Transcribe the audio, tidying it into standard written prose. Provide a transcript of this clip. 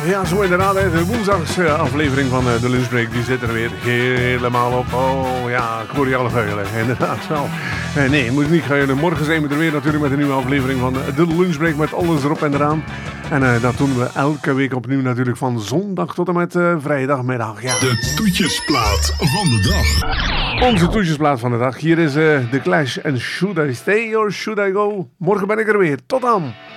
Ja, zo inderdaad. De woensdagsaflevering van de Lunchbreak die zit er weer helemaal op. Oh ja, ik hoor je al huilen. Inderdaad wel. Nee, moet niet huilen. Morgen zijn we er weer natuurlijk met een nieuwe aflevering van de Lunchbreak met alles erop en eraan. En dat doen we elke week opnieuw natuurlijk van zondag tot en met vrijdagmiddag. Ja. De toetjesplaat van de dag. Onze toetjesplaat van de dag. Hier is The Clash en Should I Stay or Should I Go? Morgen ben ik er weer. Tot dan.